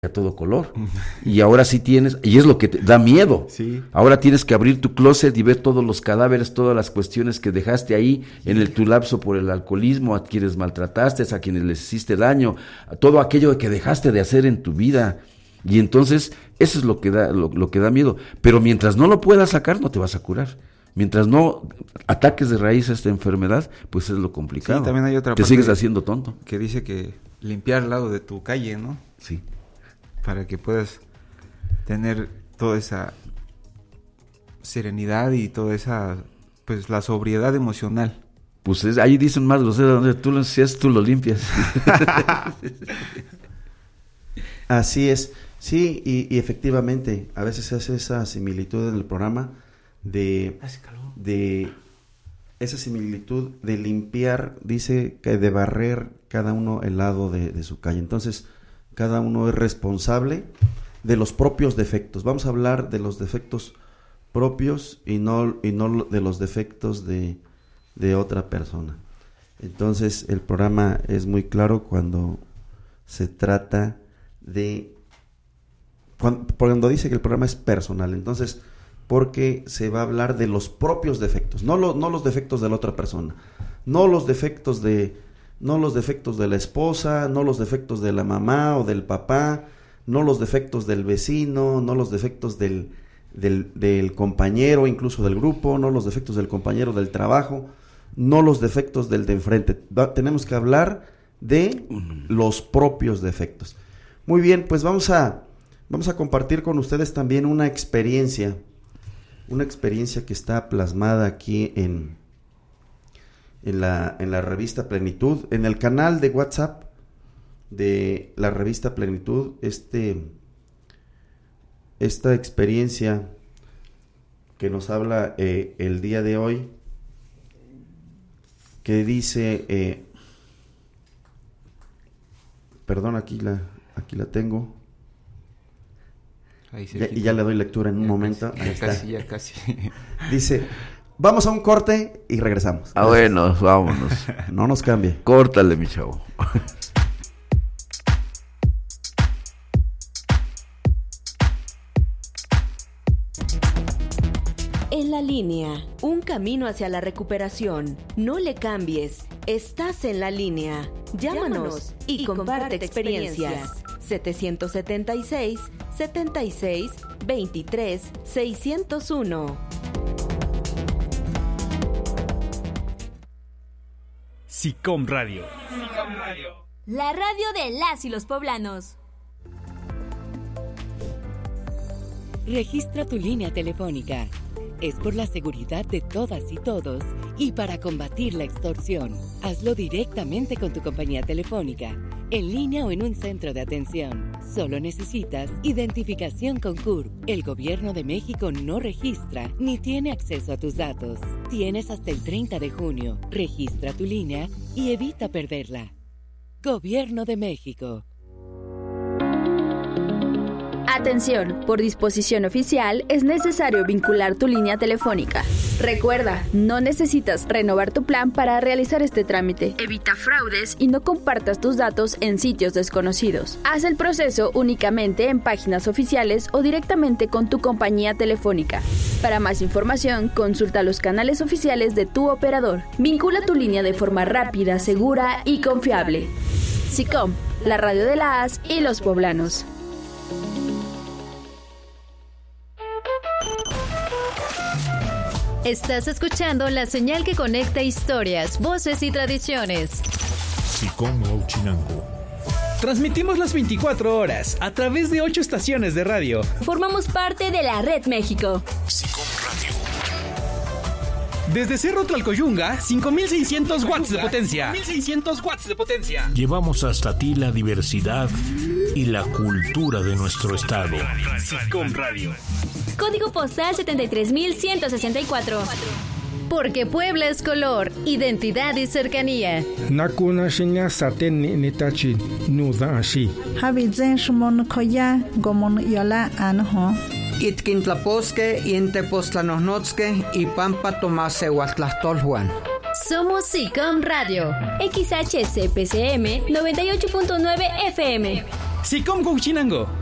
a todo color. Y ahora sí tienes, y es lo que te da miedo. Sí. Ahora tienes que abrir tu closet y ver todos los cadáveres, todas las cuestiones que dejaste ahí en tu lapso por el alcoholismo, a quienes maltrataste, a quienes les hiciste daño, a todo aquello que dejaste de hacer en tu vida. Y entonces, eso es lo que da miedo. Pero mientras no lo puedas sacar, no te vas a curar. Mientras no ataques de raíz a esta enfermedad, pues es lo complicado. Sí, también hay otra te parte sigues haciendo tonto. Que dice que limpiar al lado de tu calle, ¿no? Sí. Para que puedas tener toda esa serenidad y toda esa, pues, la sobriedad emocional. Pues ahí dicen más grosero, donde tú lo hacías, tú lo limpias. Así es. Sí, y efectivamente, a veces se hace esa similitud en el programa de esa similitud de limpiar, dice que de barrer cada uno el lado de su calle. Entonces, cada uno es responsable de los propios defectos. Vamos a hablar de los defectos propios y no de los defectos de otra persona. Entonces, el programa es muy claro cuando se trata de... Cuando dice que el programa es personal, entonces, porque se va a hablar de los propios defectos, no los defectos de la otra persona, no los defectos de la esposa, no los defectos de la mamá o del papá, no los defectos del vecino, no los defectos del compañero, incluso del grupo, no los defectos del compañero del trabajo, no los defectos del de enfrente. Tenemos que hablar de los propios defectos. Muy bien, pues vamos a compartir con ustedes también una experiencia que está plasmada aquí en la revista Plenitud, en el canal de WhatsApp de la revista Plenitud. Esta experiencia que nos habla el día de hoy, que dice, perdón, aquí la tengo. Y ya le doy lectura en un momento. Ahí está. Ya casi. Dice, vamos a un corte y regresamos. Bueno, vámonos. No nos cambie. Córtale, mi chavo. En la línea, un camino hacia la recuperación. No le cambies. Estás en la línea. Llámanos y comparte experiencias. 776-76-23-601. SICOM Radio. La radio de las y los poblanos. Registra tu línea telefónica. Es por la seguridad de todas y todos y para combatir la extorsión. Hazlo directamente con tu compañía telefónica, en línea o en un centro de atención. Solo necesitas identificación con CURP. El Gobierno de México no registra ni tiene acceso a tus datos. Tienes hasta el 30 de junio. Registra tu línea y evita perderla. Gobierno de México. Atención, por disposición oficial es necesario vincular tu línea telefónica. Recuerda, no necesitas renovar tu plan para realizar este trámite. Evita fraudes y no compartas tus datos en sitios desconocidos. Haz el proceso únicamente en páginas oficiales o directamente con tu compañía telefónica. Para más información, consulta los canales oficiales de tu operador. Vincula tu línea de forma rápida, segura y confiable. SICOM, la radio de las y los poblanos. Estás escuchando la señal que conecta historias, voces y tradiciones. SICOM Huauchinango. Transmitimos las 24 horas a través de 8 estaciones de radio. Formamos parte de la Red México. SICOM Radio. Desde Cerro Tlalcoyunga, 5.600 watts de potencia. 5.600 watts de potencia. Llevamos hasta ti la diversidad y la cultura de nuestro estado. SICOM Radio. Código postal 73.164. Porque Puebla es color, identidad y cercanía. Nakuna shinya saten nitachi nuda ashi. Habizen shmon koya gomon yola anho. Itkintlaposque, Intepostlanosnotzque y Pampa Tomase Huatlastolhuan. Somos SICOM Radio. XHCPCM 98.9 FM. Sikom Kuchinango.